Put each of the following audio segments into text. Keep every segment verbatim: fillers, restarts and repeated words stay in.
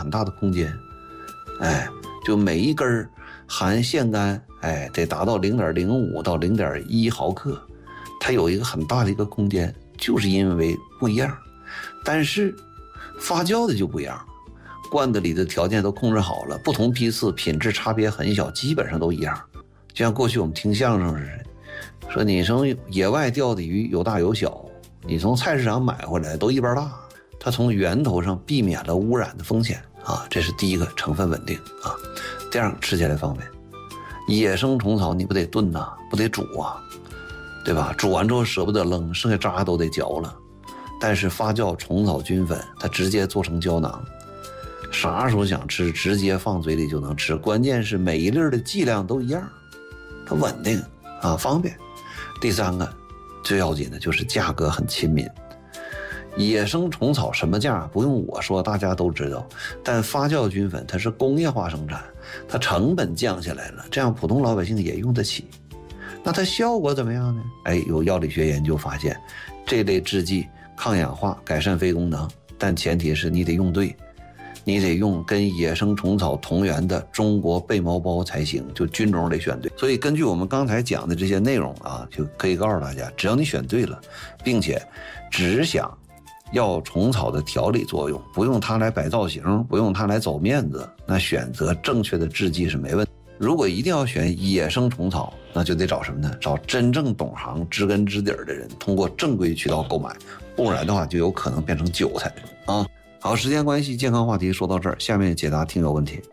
大的空间，哎，就每一根含腺苷，哎，得达到零点零五到零点一毫克，它有一个很大的一个空间，就是因为不一样。但是发酵的就不一样，罐子里的条件都控制好了，不同批次品质差别很小，基本上都一样。就像过去我们听相声似的，说你从野外钓的鱼有大有小，你从菜市场买回来都一般大，它从源头上避免了污染的风险啊，这是第一个，成分稳定啊。第二个，吃起来方便，野生虫草你不得炖呐、啊，不得煮啊，对吧？煮完之后舍不得扔，剩下渣都得嚼了。但是发酵虫草菌粉，它直接做成胶囊，啥时候想吃直接放嘴里就能吃，关键是每一粒的剂量都一样，它稳定啊，方便。第三个最要紧的就是价格很亲民。野生虫草什么价不用我说，大家都知道，但发酵菌粉它是工业化生产，它成本降下来了，这样普通老百姓也用得起。那它效果怎么样呢？哎，有药理学研究发现，这类制剂抗氧化、改善肺功能，但前提是你得用对，你得用跟野生虫草同源的中国贝毛孢才行，就菌种得选对。所以根据我们刚才讲的这些内容啊，就可以告诉大家，只要你选对了，并且只想要虫草的调理作用，不用它来摆造型，不用它来走面子，那选择正确的制剂是没问题。如果一定要选野生虫草，那就得找什么呢？找真正懂行、知根知底的人，通过正规渠道购买，不然的话就有可能变成韭菜啊。好，时间关系，健康话题说到这儿，下面解答听友问题。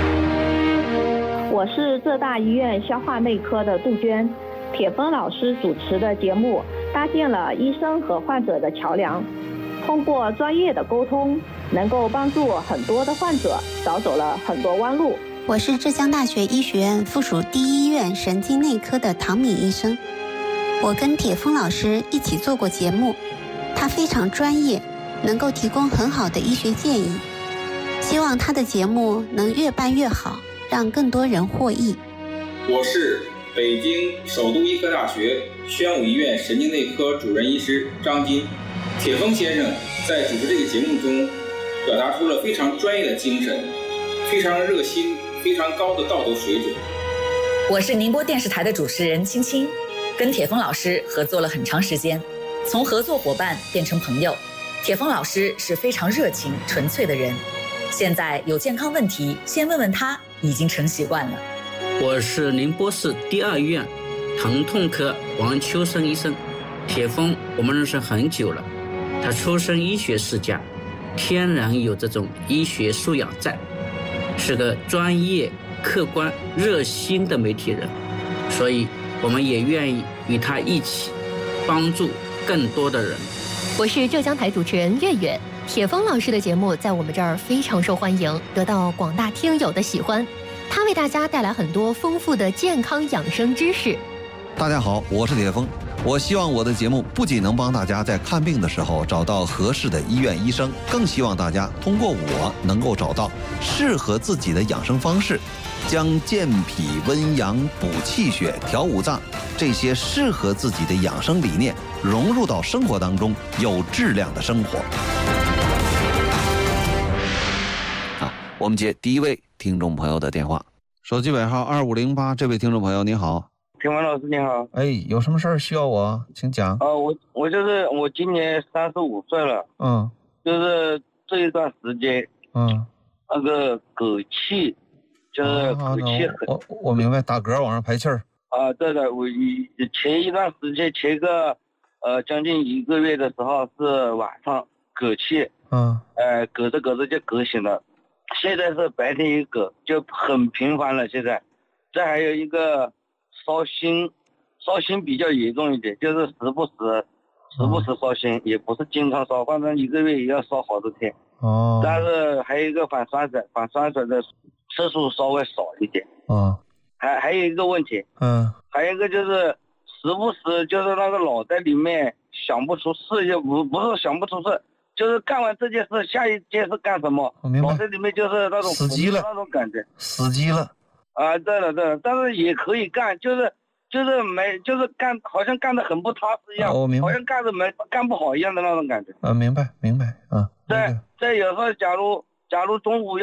我是浙大医院消化内科的杜鹃，铁峰老师主持的节目搭建了医生和患者的桥梁，通过专业的沟通，能够帮助很多的患者少走了很多弯路。 我是浙江大学医学院附属第一医院神经内科的唐敏医生，我跟铁峰老师一起做过节目，他非常专业，能够提供很好的医学建议，希望他的节目能越办越好，让更多人获益。 我是北京首都医科大学宣武医院神经内科主任医师张金。铁峰先生在主持这个节目中表达出了非常专业的精神，非常热心，非常高的道德水准。 我是宁波电视台的主持人青青，跟铁峰老师合作了很长时间，从合作伙伴变成朋友。铁峰老师是非常热情纯粹的人，现在有健康问题先问问他已经成习惯了。 我是宁波市第二医院疼痛科王秋生医生。铁峰我们认识很久了，他出身医学世家，天然有这种医学素养在，是个专业客观热心的媒体人，所以我们也愿意与他一起帮助更多的人。 我是浙江台主持人月月，铁峰老师的节目在我们这儿非常受欢迎，得到广大听友的喜欢。他为大家带来很多丰富的健康养生知识。 大家好，我是铁峰。我希望我的节目不仅能帮大家在看病的时候找到合适的医院医生，更希望大家通过我能够找到适合自己的养生方式，将健脾温阳、补气血、调五脏这些适合自己的养生理念融入到生活当中，有质量的生活。好，我们接第一位听众朋友的电话，手机尾号二五零八，这位听众朋友你好。 田文老师你好。 哎，有什么事儿需要我请讲。 呃，我我就是我今年三十五岁了， 嗯， 就是这一段时间， 嗯， 那个枸气，就是枸气很， 我我明白，打嗝往上排气儿。 啊，对的，我以前一段时间，前个呃将近一个月的时候是晚上枸气， 嗯， 呃，嗝着嗝着就嗝醒了，现在是白天一嗝，就很频繁了。现在，这还有一个。烧心，烧心比较严重一点，就是时不时时不时烧心，嗯、也不是经常烧，反正一个月也要烧好多天。 哦。 但是还有一个反酸水，反酸水的次数稍微少一点。 哦。 还还有一个问题， 嗯， 还有一个就是时不时就是那个脑袋里面想不出事，就不不是想不出事，就是干完这件事，下一件事干什么？脑袋里面就是那种死机了那种感觉， 死机了。 啊，对了对了，但是也可以干，就是就是没就是干，好像干得很不踏实一样， 啊、我明白， 好像干得没干不好一样的那种感觉。 啊，明白明白啊。 对，这有时候假如假如中午